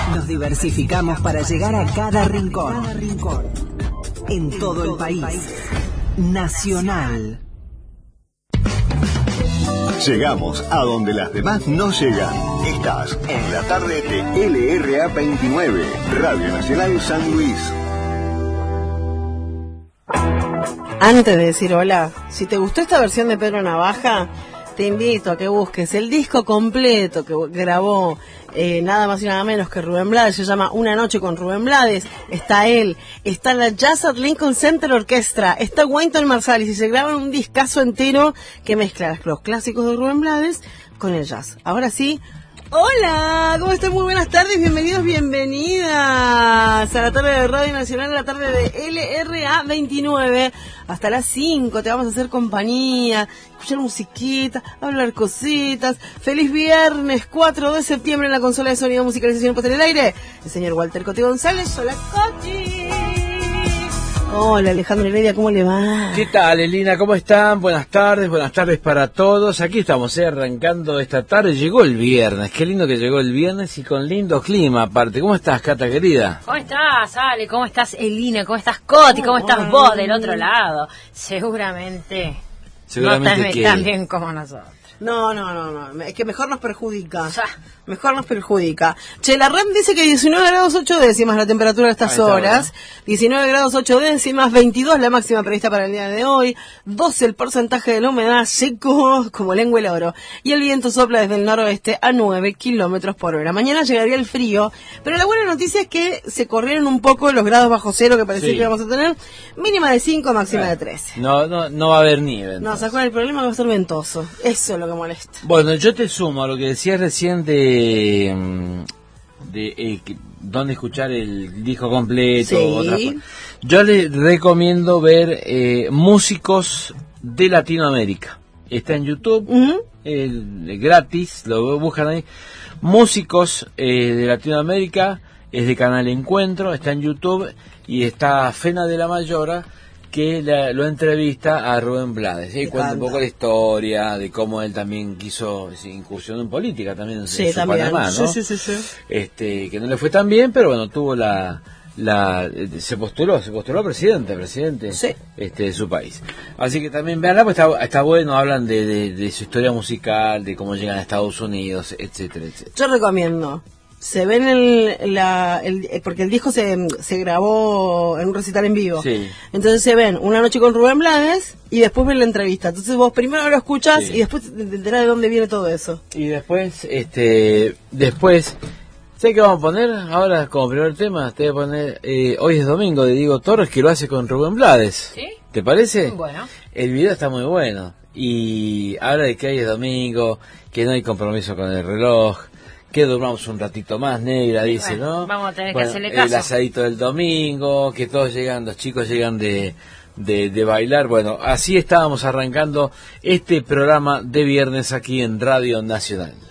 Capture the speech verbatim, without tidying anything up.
Nos diversificamos para llegar a cada rincón. En todo el país. Nacional. Llegamos a donde las demás no llegan. Estás en la tarde de L R A veintinueve, Radio Nacional San Luis. Antes de decir hola, si te gustó esta versión de Pedro Navaja, te invito a que busques el disco completo que grabó eh, nada más y nada menos que Rubén Blades. Se llama Una Noche con Rubén Blades. Está él, está la Jazz at Lincoln Center Orchestra, está Wynton Marsalis, y se graba un discazo entero que mezcla los clásicos de Rubén Blades con el jazz. Ahora sí, hola, ¿cómo están? Muy buenas tardes, bienvenidos, bienvenidas a la tarde de Radio Nacional, a la tarde de L R A veintinueve. Hasta las cinco te vamos a hacer compañía, escuchar musiquita, hablar cositas. Feliz viernes, cuatro de septiembre, en la consola de sonido, musicalización y puesta en el aire, el señor Walter Coti González. Hola, Coti. Hola, Alejandro Heredia, ¿cómo le va? ¿Qué tal, Elina? ¿Cómo están? Buenas tardes, buenas tardes para todos. Aquí estamos, eh, arrancando esta tarde. Llegó el viernes, qué lindo que llegó el viernes y con lindo clima aparte. ¿Cómo estás, Cata, querida? ¿Cómo estás, Ale? ¿Cómo estás, Elina? ¿Cómo estás, Coti? ¿Cómo estás vos del otro lado? Seguramente, Seguramente no estás que... tan bien como nosotros. No, no, no, no, es que mejor nos perjudica. Ya. Mejor nos perjudica. Che, la RAM dice que diecinueve grados ocho décimas la temperatura a estas horas. Bueno. diecinueve grados ocho décimas, veintidós la máxima prevista para el día de hoy. doce el porcentaje de la humedad, seco como lengua el oro. Y el viento sopla desde el noroeste a nueve kilómetros por hora. Mañana llegaría el frío, pero la buena noticia es que se corrieron un poco los grados bajo cero que parecía sí. que íbamos a tener. Mínima de cinco, máxima bueno. de trece. No, no, no va a haber nieve. No, ¿se acuerdan? El problema va a ser ventoso. Eso es lo que molesta. Bueno, yo te sumo a lo que decías recién de de, de eh, dónde escuchar el disco completo. Sí. Otras cosas. Yo les recomiendo ver eh, músicos de Latinoamérica. Está en YouTube, uh-huh. el, gratis, lo buscan ahí. Músicos eh, de Latinoamérica, es de Canal Encuentro, está en YouTube, y está Fena de la Mayora, que la, lo entrevista a Rubén Blades, ¿sí? Cuenta un poco la historia de cómo él también quiso, se incursionó en política también en sí, su también. Panamá, ¿no? Sí, sí, sí, sí. Este, que no le fue tan bien, pero bueno, tuvo la, la, se postuló, se postuló presidente, presidente sí. este, de su país. Así que también veanla, pues está, está bueno, hablan de, de, de su historia musical, de cómo llegan a Estados Unidos, etcétera, etcétera. Yo recomiendo. Se ven el, la, el, porque el disco se, se grabó en un recital en vivo. Sí. Entonces se ven Una Noche con Rubén Blades y después ven la entrevista. Entonces vos primero lo escuchás sí. y después te enterás de dónde viene todo eso. Y después, este, después, ¿sé qué vamos a poner? Ahora como primer tema, te voy a poner eh, Hoy es Domingo de Diego Torres, que lo hace con Rubén Blades. ¿Sí? ¿Te parece? Bueno. El video está muy bueno y habla de que hoy es domingo, que no hay compromiso con el reloj, que durmamos un ratito más, negra, sí, dice, bueno, ¿no? Vamos a tener bueno, que hacerle caso. El asadito del domingo, que todos llegan, los chicos llegan de, de, de bailar. Bueno, así estábamos arrancando este programa de viernes aquí en Radio Nacional.